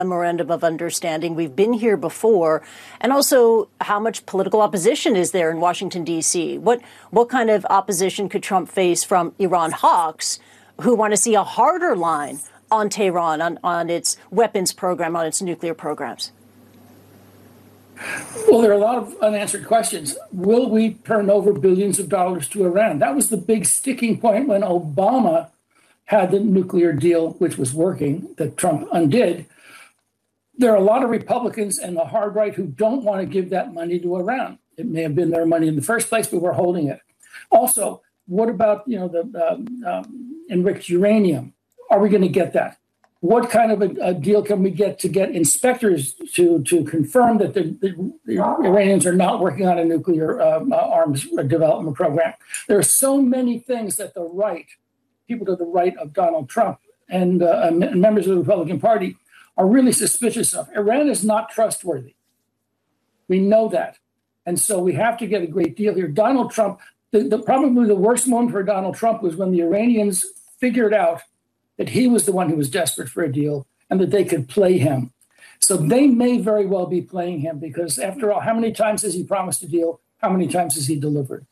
memorandum of understanding. We've been here before. And also, how much political opposition is there in Washington, D.C.? What kind of opposition could Trump face from Iran hawks who want to see a harder line on Tehran, on its weapons program, on its nuclear programs? Well, there are a lot of unanswered questions. Will we turn over billions of dollars to Iran? That was the big sticking point when Obama had the nuclear deal, which was working, that Trump undid. There are a lot of Republicans and the hard right who don't want to give that money to Iran. It may have been their money in the first place, but we're holding it. Also, what about the enriched uranium? Are we going to get that? What kind of a deal can we get inspectors to confirm that the Iranians are not working on a nuclear arms development program? There are so many things that the right, people to the right of Donald Trump and members of the Republican Party are really suspicious of. Iran is not trustworthy. We know that. And so we have to get a great deal here. Donald Trump, probably the worst moment for Donald Trump was when the Iranians figured out that he was the one who was desperate for a deal and that they could play him. So they may very well be playing him because, after all, how many times has he promised a deal? How many times has he delivered?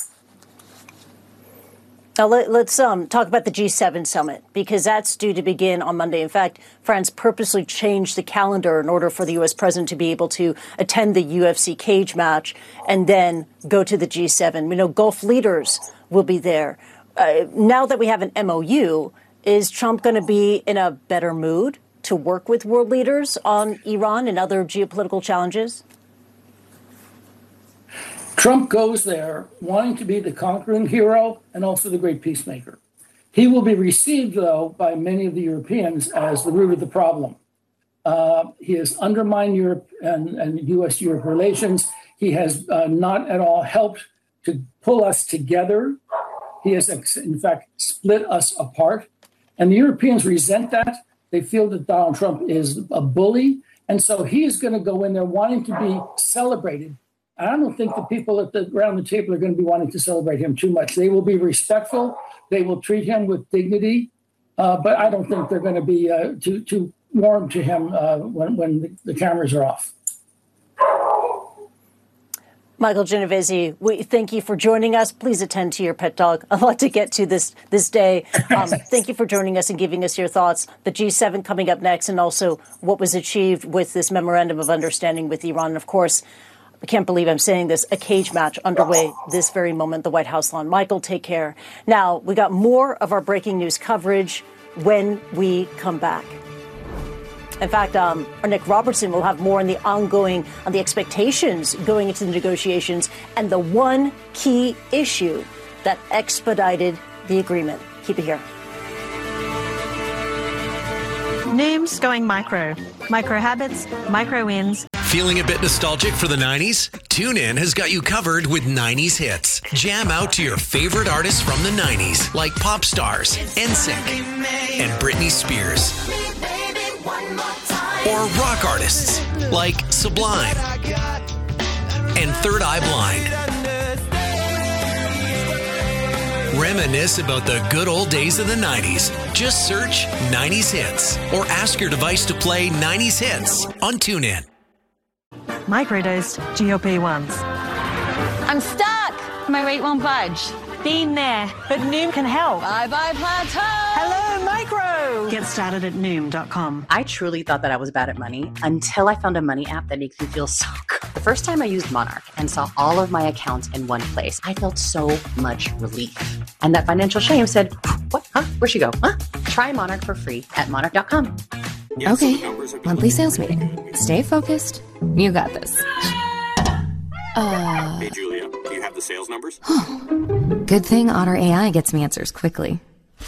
Now, let's talk about the G7 summit, because that's due to begin on Monday. In fact, France purposely changed the calendar in order for the U.S. president to be able to attend the UFC cage match and then go to the G7. We know Gulf leaders will be there. Now that we have an MOU, is Trump going to be in a better mood to work with world leaders on Iran and other geopolitical challenges? Trump goes there wanting to be the conquering hero and also the great peacemaker. He will be received, though, by many of the Europeans as the root of the problem. He has undermined Europe and U.S.-Europe relations. He has not at all helped to pull us together. He has, in fact, split us apart. And the Europeans resent that. They feel that Donald Trump is a bully. And so he is going to go in there wanting to be celebrated. I don't think the people around the table are going to be wanting to celebrate him too much. They will be respectful. They will treat him with dignity. But I don't think they're going to be too warm to him when the cameras are off. Michael Genovese, we thank you for joining us. Please attend to your pet dog. A lot to get to this day. Thank you for joining us and giving us your thoughts. The G7 coming up next, and also what was achieved with this memorandum of understanding with Iran. And of course, I can't believe I'm saying this, a cage match underway this very moment, the White House lawn. Michael, take care. Now, we got more of our breaking news coverage when we come back. In fact, our Nick Robertson will have more on the expectations going into the negotiations and the one key issue that expedited the agreement. Keep it here. Noom's going micro. Micro habits, micro wins. Feeling a bit nostalgic for the 90s? TuneIn has got you covered with 90s hits. Jam out to your favorite artists from the 90s, like pop stars, NSYNC, and Britney Spears. Or rock artists, like Sublime and Third Eye Blind. Reminisce about the good old days of the 90s. Just search 90s Hits or ask your device to play 90s Hits on TuneIn. Microdosed GLP-1s. I'm stuck. My weight won't budge. Been there, but Noom can help. Bye-bye plateau. Hello, Micro. Get started at Noom.com. I truly thought that I was bad at money until I found a money app that makes me feel so good. The first time I used Monarch and saw all of my accounts in one place, I felt so much relief. And that financial shame said, what? Huh? Where'd she go? Huh? Try Monarch for free at Monarch.com. Okay, monthly sales meeting. Stay focused. You got this. Hey, Julia, do you have the sales numbers? Good thing Otter AI gets me answers quickly.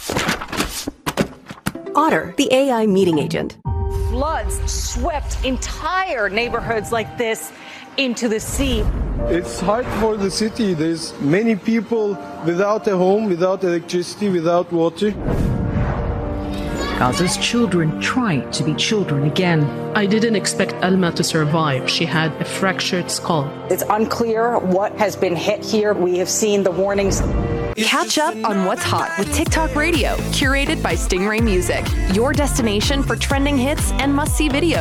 Otter, the AI meeting agent. Floods swept entire neighborhoods like this into the sea. It's hard for the city. There's many people without a home, without electricity, without water. Gaza's children try to be children again. I didn't expect Alma to survive. She had a fractured skull. It's unclear what has been hit here. We have seen the warnings. Catch up on what's hot with TikTok Radio, curated by Stingray Music, your destination for trending hits and must-see videos.